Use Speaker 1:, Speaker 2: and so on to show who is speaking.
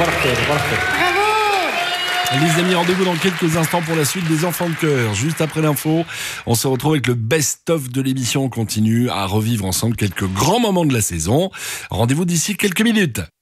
Speaker 1: Les amis, rendez-vous dans quelques instants pour la suite des Enfants de Cœur. Juste après l'info, on se retrouve avec le best-of de l'émission. On continue à revivre ensemble quelques grands moments de la saison. Rendez-vous d'ici quelques minutes.